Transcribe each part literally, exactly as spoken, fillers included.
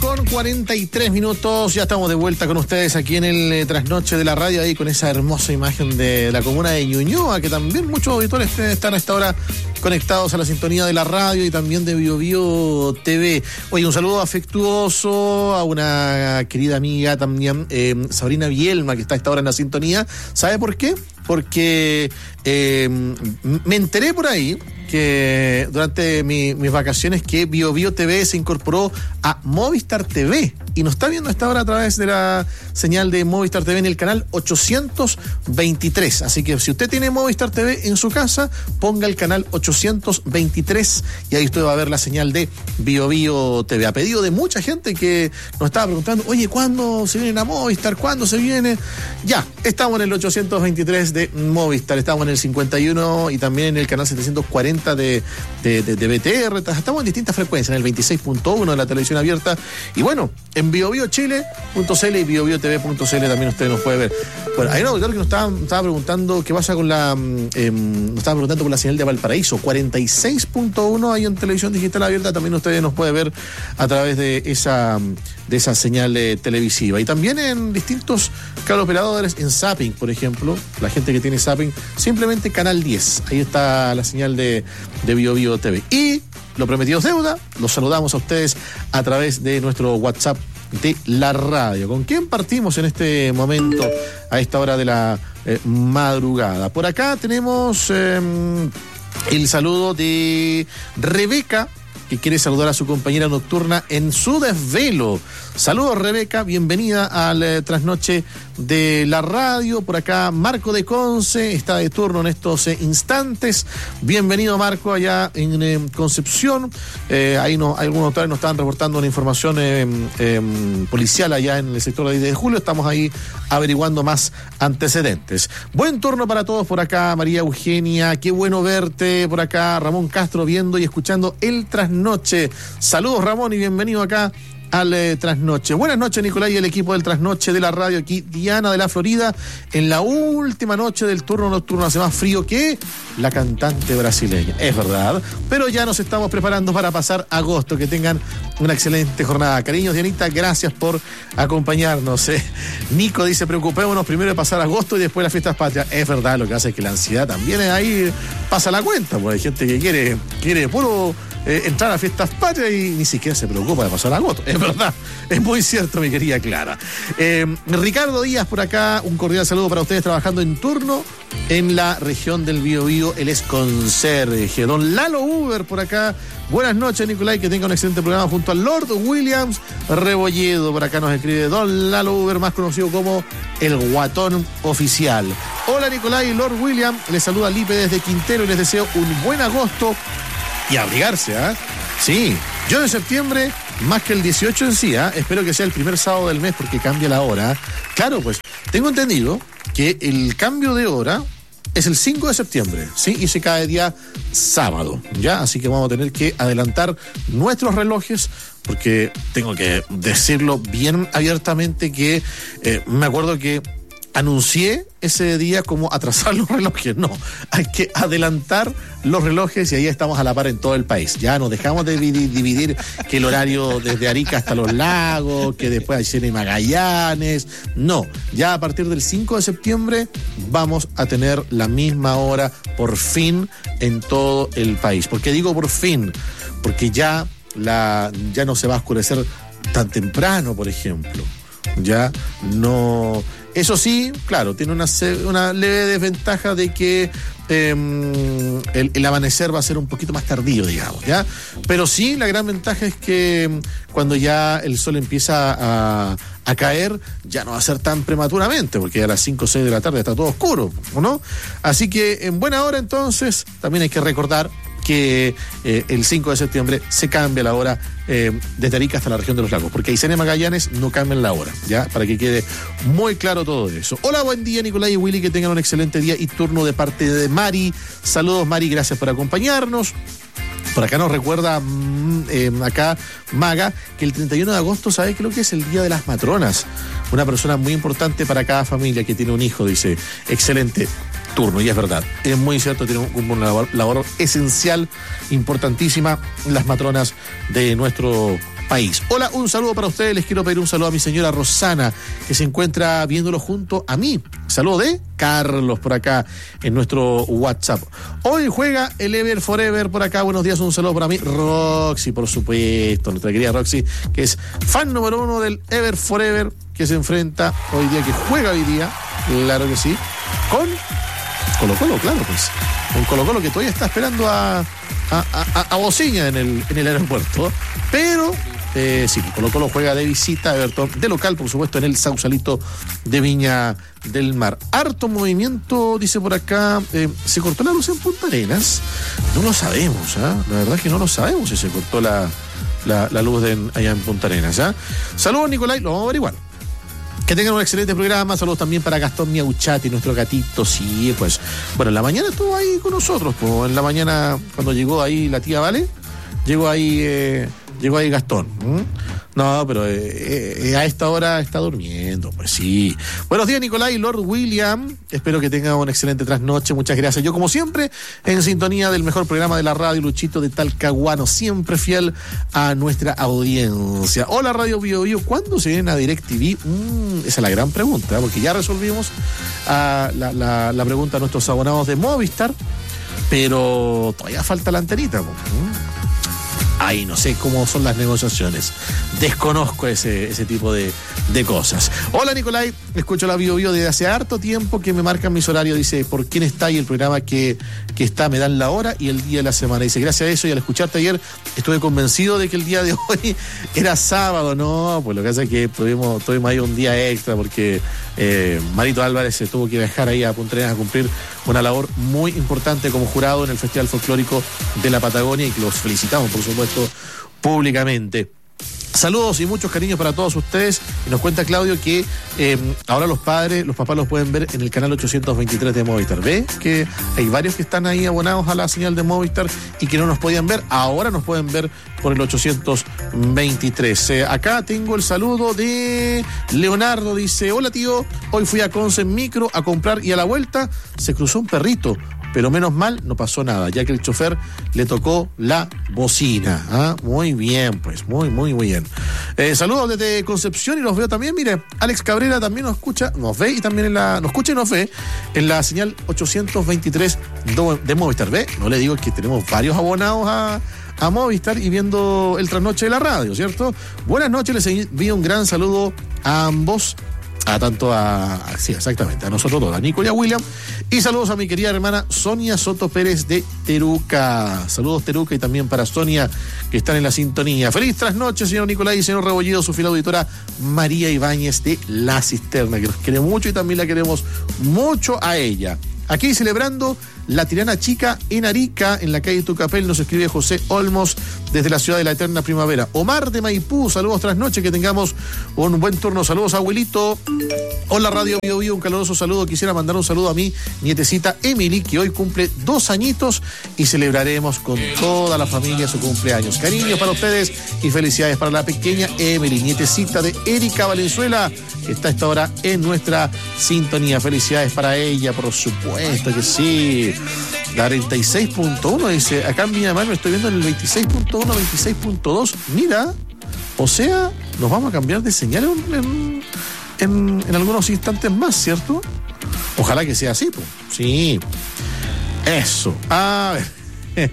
con cuarenta y tres minutos, ya estamos de vuelta con ustedes aquí en el eh, Trasnoche de la Radio, ahí con esa hermosa imagen de la comuna de Ñuñoa, que también muchos auditores están a esta hora conectados a la sintonía de la radio y también de Bio Bio T V. Oye, un saludo afectuoso a una querida amiga también, eh, Sabrina Bielma, que está a esta hora en la sintonía. ¿Sabe por qué? Porque eh, me enteré por ahí que durante mi, mis vacaciones que Bio Bio T V se incorporó a Movistar T V y nos está viendo a esta hora a través de la señal de Movistar T V en el canal ochocientos veintitrés. Así que si usted tiene Movistar T V en su casa, ponga el canal ochocientos veintitrés y ahí usted va a ver la señal de Bio Bio T V. A pedido de mucha gente que nos estaba preguntando, oye, ¿cuándo se vienen a Movistar? ¿Cuándo se viene? Ya, estamos en el ochocientos veintitrés de Movistar, estamos en el cincuenta y uno y también en el canal setecientos cuarenta de, de, de, de B T R, estamos en distintas frecuencias, en el veintiséis punto uno de la televisión abierta y bueno, en bio bio chile punto c l y bio bio t v punto c l también usted nos puede ver. Bueno, hay un auditor que nos estaba, estaba preguntando qué pasa con la eh, nos estaba preguntando por la señal de Valparaíso, cuarenta y seis punto uno ahí en televisión digital abierta, también usted nos puede ver a través de esa de esa señal eh, televisiva y también en distintos cable operadores, en Zapping, por ejemplo, la gente que tiene Zapping, simplemente canal diez, ahí está la señal de, de Bio Bio T V. Y lo prometido es deuda, los saludamos a ustedes a través de nuestro WhatsApp de la radio. ¿Con quién partimos en este momento, a esta hora de la eh, madrugada? Por acá tenemos eh, el saludo de Rebeca, que quiere saludar a su compañera nocturna en su desvelo. Saludos, Rebeca, bienvenida al eh, Trasnoche de la radio. Por acá Marco de Conce está de turno en estos eh, instantes. Bienvenido, Marco, allá en eh, Concepción. Eh, ahí no, algunos autores nos estaban reportando una información eh, eh, policial allá en el sector de diez de julio. Estamos ahí averiguando más antecedentes. Buen turno para todos por acá, María Eugenia. Qué bueno verte por acá. Ramón Castro viendo y escuchando el Trasnoche. Saludos, Ramón, y bienvenido acá al eh, Trasnoche. Buenas noches, Nicolás y el equipo del Trasnoche de la radio. Aquí Diana de la Florida, en la última noche del turno nocturno. Hace más frío que la cantante brasileña, es verdad, pero ya nos estamos preparando para pasar agosto. Que tengan una excelente jornada. Cariños, Dianita, gracias por acompañarnos. eh. Nico dice, preocupémonos primero de pasar agosto y después las fiestas patrias. Es verdad, lo que hace es que la ansiedad también es ahí, pasa la cuenta, porque hay gente que quiere, quiere puro Eh, entrar a fiestas patrias y ni siquiera se preocupa de pasar agosto. Es verdad, es muy cierto, mi querida Clara. Eh, Ricardo Díaz por acá, un cordial saludo para ustedes trabajando en turno en la región del Biobío. Él es conserje. Don Lalo Uber por acá. Buenas noches, Nicolás, que tenga un excelente programa junto al Lord Williams Rebolledo. Por acá nos escribe Don Lalo Uber, más conocido como el Guatón Oficial. Hola, Nicolás y Lord Williams. Les saluda Lipe desde Quintero y les deseo un buen agosto. Y abrigarse, ¿ah? ¿eh? Sí, yo de septiembre, más que el dieciocho en sí, ¿eh? Espero que sea el primer sábado del mes porque cambia la hora. Claro, pues, tengo entendido que el cambio de hora es el cinco de septiembre, ¿sí? Y se cae día sábado, ¿ya? Así que vamos a tener que adelantar nuestros relojes porque tengo que decirlo bien abiertamente que eh, me acuerdo que anuncié ese día como atrasar los relojes. No, hay que adelantar los relojes y ahí estamos a la par en todo el país. Ya nos dejamos de dividir, dividir que el horario desde Arica hasta Los Lagos, que después hay Cine Magallanes. No, ya a partir del cinco de septiembre vamos a tener la misma hora por fin en todo el país. ¿Por qué digo por fin? Porque ya, la, ya no se va a oscurecer tan temprano, por ejemplo. Ya no... Eso sí, claro, tiene una, una leve desventaja de que eh, el, el amanecer va a ser un poquito más tardío, digamos, ¿ya? Pero sí, la gran ventaja es que cuando ya el sol empieza a, a caer, ya no va a ser tan prematuramente, porque a las cinco o seis de la tarde está todo oscuro, ¿no? Así que en buena hora, entonces, también hay que recordar que eh, el cinco de septiembre se cambia la hora eh, desde Arica hasta la región de los lagos, porque Aysén y Magallanes no cambian la hora, ya, para que quede muy claro todo eso. Hola, buen día, Nicolás y Willy, que tengan un excelente día y turno de parte de Mari. Saludos, Mari, gracias por acompañarnos. Por acá nos recuerda eh, acá Maga que el treinta y uno de agosto, ¿sabe qué es lo que es? El Día de las Matronas. Una persona muy importante para cada familia que tiene un hijo, dice. Excelente turno, y es verdad, es muy cierto, tiene un, una labor, labor esencial, importantísima, las matronas de nuestro país. Hola, un saludo para ustedes. Les quiero pedir un saludo a mi señora Rosana, que se encuentra viéndolo junto a mí. Saludo de Carlos por acá en nuestro WhatsApp. Hoy juega el Ever Forever por acá. Buenos días, un saludo para mí. Roxy, por supuesto, nuestra querida Roxy, que es fan número uno del Ever Forever, que se enfrenta hoy día, que juega hoy día, claro que sí, con Colo Colo, claro, pues. Un Colo Colo que todavía está esperando a, a, a, a Bociña en el, en el aeropuerto. Pero, eh, sí, Colo Colo juega de visita a Everton, de local, por supuesto, en el Sausalito de Viña del Mar. Harto movimiento, dice por acá. Eh, ¿Se cortó la luz en Punta Arenas? No lo sabemos, ¿ah? ¿eh? La verdad es que no lo sabemos si se cortó la, la, la luz de, allá en Punta Arenas, ¿ah? ¿eh? Saludos, Nicolai, lo vamos a averiguar. Que tengan un excelente programa. Saludos también para Gastón Miauchati, nuestro gatito. Sí, pues, bueno, en la mañana estuvo ahí con nosotros, pues, en la mañana cuando llegó ahí la tía Vale, llegó ahí, eh, llegó ahí Gastón. ¿Mm? No, pero eh, eh, a esta hora está durmiendo, pues sí. Buenos días, Nicolai, Lord William. Espero que tenga una excelente trasnoche. Muchas gracias. Yo, como siempre, en sintonía del mejor programa de la radio, Luchito de Talcahuano, siempre fiel a nuestra audiencia. Hola, Radio Bio Bio. ¿Cuándo se viene a DirecTV? Mm, esa es la gran pregunta, porque ya resolvimos uh, la, la, la pregunta a nuestros abonados de Movistar, pero todavía falta la antenita. ¿Mm? Ay, no sé cómo son las negociaciones. Desconozco ese, ese tipo de, de cosas. Hola, Nicolai. Escucho la Bio Bio desde hace harto tiempo que me marcan mis horarios. Dice, ¿por quién está? Y el programa que, que está me dan la hora y el día de la semana. Dice, gracias a eso y al escucharte ayer estuve convencido de que el día de hoy era sábado. No, pues lo que pasa es que tuvimos, tuvimos ahí un día extra porque eh, Marito Álvarez se tuvo que viajar ahí a Punta Arenas a cumplir una labor muy importante como jurado en el Festival Folclórico de la Patagonia, y que los felicitamos, por supuesto, públicamente. Saludos y muchos cariños para todos ustedes. Y nos cuenta Claudio que eh, ahora los padres, los papás los pueden ver en el canal ochocientos veintitrés de Movistar. ¿Ve? Que hay varios que están ahí abonados a la señal de Movistar y que no nos podían ver. Ahora nos pueden ver por el ochocientos veintitrés. Eh, acá tengo el saludo de Leonardo. Dice, hola tío, hoy fui a Conce en micro a comprar y a la vuelta se cruzó un perrito. Pero menos mal, no pasó nada, ya que el chofer le tocó la bocina. ¿Ah? Muy bien, pues, muy, muy, muy bien. Eh, saludos desde Concepción y los veo también. Mire, Alex Cabrera también nos escucha, nos ve y también en la, nos escucha y nos ve en la señal ochocientos veintitrés de Movistar. ¿Ve? No le digo que tenemos varios abonados a, a Movistar y viendo el trasnoche de la radio, ¿cierto? Buenas noches, les envío un gran saludo a ambos. A tanto a, a, sí, exactamente, a nosotros todos, a Nico y a William. Y saludos a mi querida hermana Sonia Soto Pérez de Teruca. Saludos, Teruca, y también para Sonia, que están en la sintonía. Feliz trasnoche, señor Nicolai y señor Rebollido, su fiel auditora María Ibáñez de La Cisterna, que nos quiere mucho y también la queremos mucho a ella. Aquí celebrando la Tirana Chica en Arica, en la calle Tucapel, nos escribe José Olmos desde la ciudad de la eterna primavera. Omar de Maipú, saludos tras noche, que tengamos un buen turno. Saludos, abuelito. Hola, Radio Bio Bio, un caluroso saludo. Quisiera mandar un saludo a mi nietecita Emily, que hoy cumple dos añitos y celebraremos con toda la familia su cumpleaños. Cariños para ustedes y felicidades para la pequeña Emily, nietecita de Erika Valenzuela, que está a esta hora en nuestra sintonía. Felicidades para ella, por supuesto que sí. cuarenta y seis punto uno dice, acá en Miramar me estoy viendo en el veintiséis punto uno, veintiséis punto dos. Mira, o sea, nos vamos a cambiar de señal en, en, en, en algunos instantes más, ¿cierto? Ojalá que sea así, pues. Sí. Eso. A ver.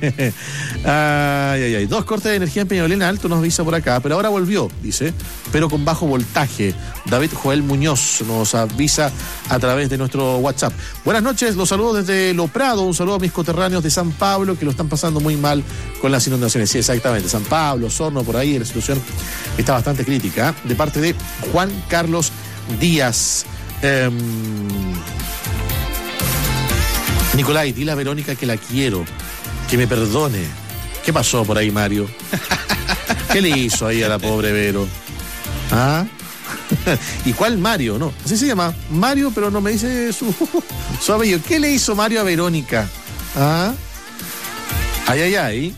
ay, ay, ay. Dos cortes de energía en Peñalolén Alto nos avisa por acá, pero ahora volvió, dice, pero con bajo voltaje. David Joel Muñoz nos avisa a través de nuestro WhatsApp. Buenas noches, los saludos desde Lo Prado, un saludo a mis coterráneos de San Pablo que lo están pasando muy mal con las inundaciones. Sí, exactamente, San Pablo, Osorno, por ahí la situación está bastante crítica, ¿eh? De parte de Juan Carlos Díaz. Eh... Nicolai, dile a Verónica que la quiero, que me perdone. ¿Qué pasó por ahí, Mario? ¿Qué le hizo ahí a la pobre Vero? ¿Ah? ¿Y cuál Mario? No, así se llama Mario, pero no me dice su, su apellido. ¿Qué le hizo Mario a Verónica? ¿Ah? Ay, ay, ay.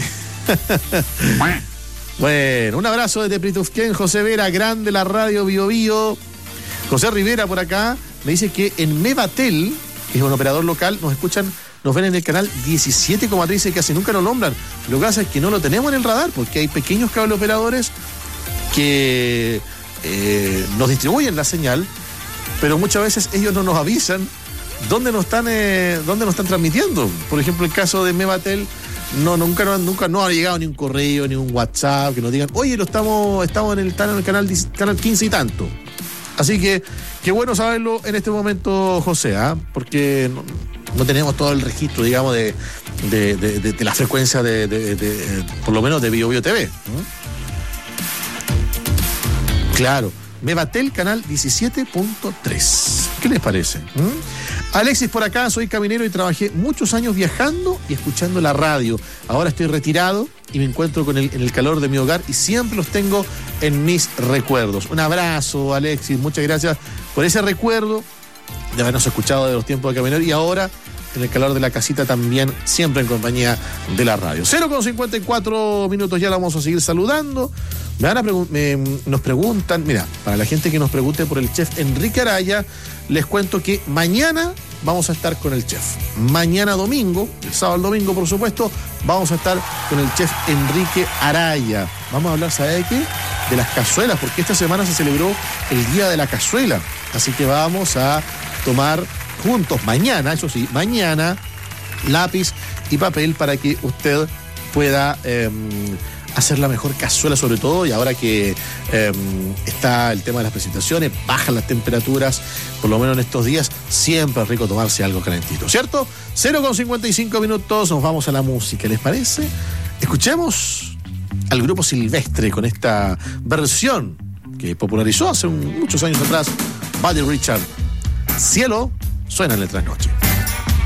Bueno, un abrazo desde Pritufquén, José Vera, grande la radio Bio Bio. José Rivera por acá me dice que en Mevatel, que es un operador local, nos escuchan, nos ven en el canal diecisiete coma tres, y casi nunca nos nombran. Lo que pasa es que no lo tenemos en el radar, porque hay pequeños cable operadores que eh, nos distribuyen la señal, pero muchas veces ellos no nos avisan dónde nos están, eh, dónde nos están transmitiendo. Por ejemplo, el caso de Mevatel, no, nunca, nunca no ha llegado ni un correo, ni un WhatsApp que nos digan, oye, lo estamos, estamos en el, están en el canal, canal quince y tanto. Así que, qué bueno saberlo en este momento, José, ¿eh? Porque no, no tenemos todo el registro, digamos, de, de, de, de, de la frecuencia de, de, de, de, por lo menos de Bio Bio T V. ¿eh? Claro, Mevatel canal diecisiete punto tres. ¿Qué les parece? ¿Mm? Alexis por acá, soy caminero y trabajé muchos años viajando y escuchando la radio. Ahora estoy retirado y me encuentro con el, en el calor de mi hogar y siempre los tengo en mis recuerdos. Un abrazo, Alexis, muchas gracias por ese recuerdo de habernos escuchado de los tiempos de caminero y ahora en el calor de la casita también, siempre en compañía de la radio. cero con cincuenta y cuatro minutos, ya la vamos a seguir saludando. Me van a pregun- me, nos preguntan, mira, para la gente que nos pregunte por el chef Enrique Araya, les cuento que mañana vamos a estar con el chef. Mañana domingo, el sábado al domingo, por supuesto, vamos a estar con el chef Enrique Araya. Vamos a hablar, ¿sabe de qué? De las cazuelas, porque esta semana se celebró el Día de la Cazuela. Así que vamos a tomar juntos, mañana, eso sí, mañana, lápiz y papel para que usted pueda eh, hacer la mejor cazuela, sobre todo, y ahora que eh, está el tema de las presentaciones, bajan las temperaturas, por lo menos en estos días, siempre es rico tomarse algo calentito, ¿cierto? cero con cincuenta y cinco minutos, nos vamos a la música, ¿les parece? Escuchemos al grupo Silvestre con esta versión que popularizó hace un, muchos años atrás Buddy Richard. Cielo suena en el trasnoche.